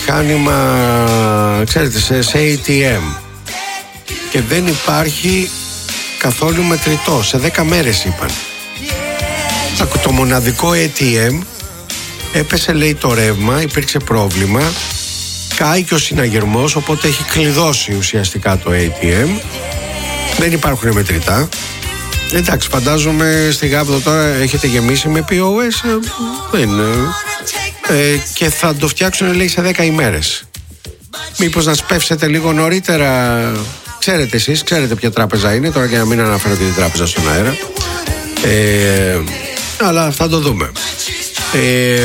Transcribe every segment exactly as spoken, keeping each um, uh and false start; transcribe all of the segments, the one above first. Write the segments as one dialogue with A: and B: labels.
A: μηχάνημα, ξέρετε, σε, σε έι τι εμ και δεν υπάρχει καθόλου μετρητό. Σε δέκα μέρες είπαν. Το μοναδικό έι τι εμ έπεσε, λέει, το ρεύμα, υπήρξε πρόβλημα, κάηκε ο συναγερμός, οπότε έχει κλειδώσει ουσιαστικά το έι τι εμ. Δεν υπάρχουν μετρητά. Εντάξει, φαντάζομαι στη Γάβδο τώρα έχετε γεμίσει με πι ο ες. Δεν ε, και θα το φτιάξουν, λέει, σε δέκα ημέρες. Μήπως να σπεύσετε λίγο νωρίτερα? Ξέρετε εσείς, ξέρετε ποια τράπεζα είναι, τώρα για να μην αναφέρω την τράπεζα στον αέρα. Ε, αλλά θα το δούμε. Ε,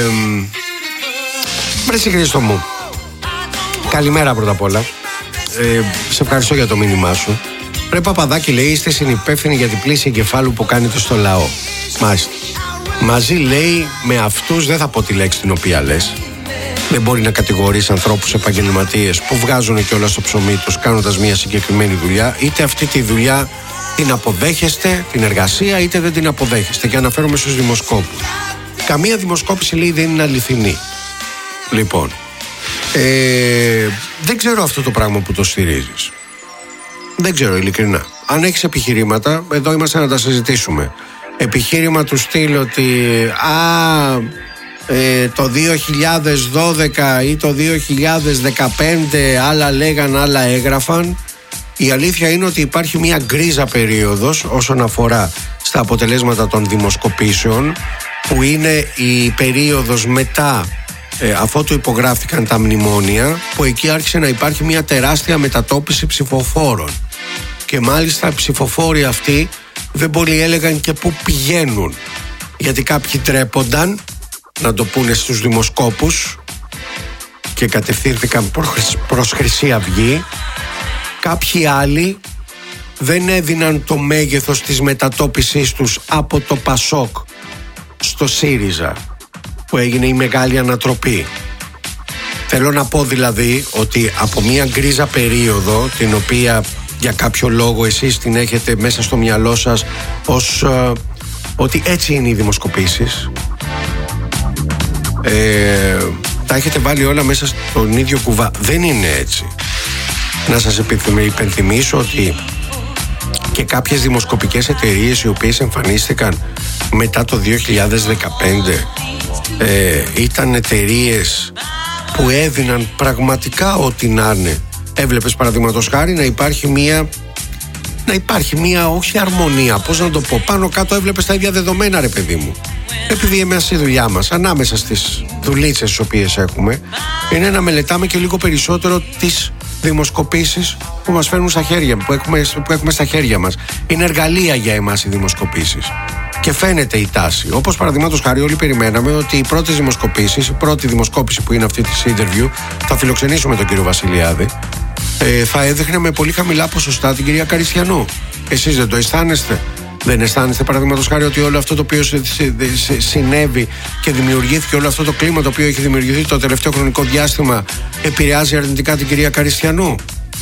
A: Βρε Χρήστο μου, καλημέρα πρώτα απ' όλα. ε, Σε ευχαριστώ για το μήνυμά σου. Ρε Παπαδάκη, λέει, είστε συνυπεύθυνοι για την πλήση εγκεφάλου που κάνετε στο λαό. Μάλιστα. Μαζί, λέει, με αυτούς, δεν θα πω τη λέξη την οποία λες. Δεν μπορεί να κατηγορείς ανθρώπους επαγγελματίες που βγάζουν και όλα στο ψωμί τους κάνοντας μια συγκεκριμένη δουλειά. Είτε αυτή τη δουλειά την αποδέχεστε, την εργασία, είτε δεν την αποδέχεστε. Και αναφέρομαι στους δημοσκόπους. Καμία δημοσκόπηση, λέει, δεν είναι αληθινή. Λοιπόν, ε, δεν ξέρω αυτό το πράγμα που το στηρίζεις. Δεν ξέρω, ειλικρινά. Αν έχεις επιχειρήματα, εδώ είμαστε να τα συζητήσουμε. Επιχείρημα του στυλ ότι α, ε, το δύο χιλιάδες δώδεκα ή το δύο χιλιάδες δεκαπέντε άλλα λέγαν, άλλα έγραφαν. Η αλήθεια είναι ότι υπάρχει μια γκρίζα περίοδος όσον αφορά στα αποτελέσματα των δημοσκοπήσεων, που είναι η περίοδος μετά ε, αφότου υπογράφηκαν τα μνημόνια, που εκεί άρχισε να υπάρχει μια τεράστια μετατόπιση ψηφοφόρων. Και μάλιστα οι ψηφοφόροι αυτοί δεν πολύ έλεγαν και πού πηγαίνουν, γιατί κάποιοι τρέπονταν να το πούνε στους δημοσκόπους και κατευθύνθηκαν προς Χρυσή Αυγή. Κάποιοι άλλοι δεν έδιναν το μέγεθος της μετατόπισης τους από το Πασόκ στο ΣΥΡΙΖΑ, που έγινε η μεγάλη ανατροπή. Θέλω να πω δηλαδή ότι από μια γκρίζα περίοδο, την οποία για κάποιο λόγο εσείς την έχετε μέσα στο μυαλό σας ως ε, ότι έτσι είναι οι δημοσκοπήσεις, ε, τα έχετε βάλει όλα μέσα στον ίδιο κουβά. Δεν είναι έτσι. Να σας υπενθυμίσω ότι και κάποιες δημοσκοπικές εταιρείες οι οποίες εμφανίστηκαν μετά το δύο χιλιάδες δεκαπέντε ε, ήταν εταιρείες που έδιναν πραγματικά ό,τι να είναι. Έβλεπες, παραδείγματος χάρη, να υπάρχει μία να υπάρχει μία, όχι αρμονία, πώς να το πω, πάνω κάτω έβλεπες τα ίδια δεδομένα, ρε παιδί μου. Επειδή εμείς στη δουλειά μας, ανάμεσα στις δουλίτσες τις οποίες έχουμε, είναι να μελετάμε και λίγο περισσότερο τις δημοσκοπήσεις που μας φέρνουν στα χέρια, που έχουμε, που έχουμε στα χέρια μας. Είναι εργαλεία για εμάς οι δημοσκοπήσεις. Και φαίνεται η τάση. Όπως παραδείγματος χάρη, όλοι περιμέναμε ότι οι πρώτες δημοσκοπήσεις, η πρώτη δημοσκόπηση που είναι αυτή της interview, θα φιλοξενήσουμε τον κύριο Βασιλιάδη, ε, θα έδειχνε με πολύ χαμηλά ποσοστά την κυρία Καριστιανού. Εσείς δεν το αισθάνεστε? Δεν αισθάνεστε, παραδείγματος χάρη, ότι όλο αυτό το οποίο συνέβη και δημιουργήθηκε, όλο αυτό το κλίμα το οποίο έχει δημιουργηθεί το τελευταίο χρονικό διάστημα, επηρεάζει αρνητικά την κυρία Καριστιανού?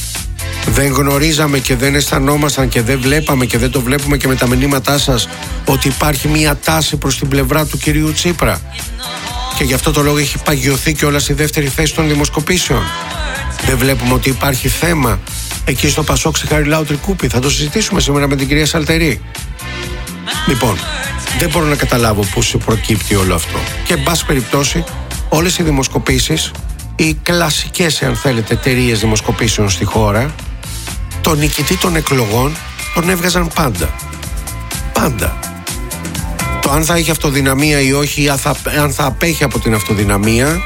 A: Δεν γνωρίζαμε και δεν αισθανόμασταν και δεν βλέπαμε και δεν το βλέπουμε και με τα μηνύματά σας ότι υπάρχει μια τάση προς την πλευρά του κυρίου Τσίπρα? Και γι' αυτό το λόγο έχει παγιωθεί και όλα στη δεύτερη θέση των δημοσκοπήσεων. Δεν βλέπουμε ότι υπάρχει θέμα εκεί στο Πασόκ, στη Χαριλάου Τρικούπη? Θα το συζητήσουμε σήμερα με την κυρία Σαλτερή. Λοιπόν, δεν μπορώ να καταλάβω πώς προκύπτει όλο αυτό. Και εν πάση περιπτώσει, όλες οι δημοσκοπήσεις, οι κλασικές, αν θέλετε, εταιρείες δημοσκοπήσεων στη χώρα, τον νικητή των εκλογών τον έβγαζαν πάντα. Πάντα. Το αν θα έχει αυτοδυναμία ή όχι, αν θα, αν θα απέχει από την αυτοδυναμία,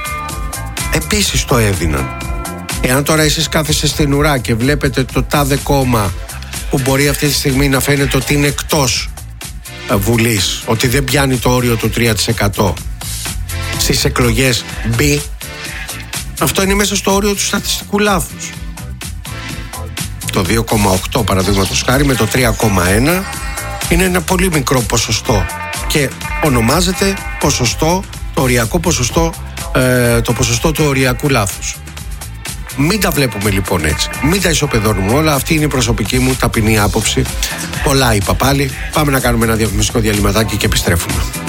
A: επίσης το έδιναν. Εάν τώρα εσείς κάθεστε στην ουρά και βλέπετε το τάδε κόμμα που μπορεί αυτή τη στιγμή να φαίνεται ότι είναι εκτός Βουλής, ότι δεν πιάνει το όριο του τρία τοις εκατό στις εκλογές B, αυτό είναι μέσα στο όριο του στατιστικού λάθους. Το δύο κόμμα οκτώ, παραδείγματος χάρη, με το τρία κόμμα ένα είναι ένα πολύ μικρό ποσοστό και ονομάζεται ποσοστό, το οριακό ποσοστό, ε, το ποσοστό του οριακού λάθους. Μην τα βλέπουμε λοιπόν έτσι. Μην τα ισοπεδώνουμε όλα. Αυτή είναι η προσωπική μου ταπεινή άποψη. Πολλά είπα πάλι. Πάμε να κάνουμε ένα διαφημιστικό διαλυματάκι και επιστρέφουμε.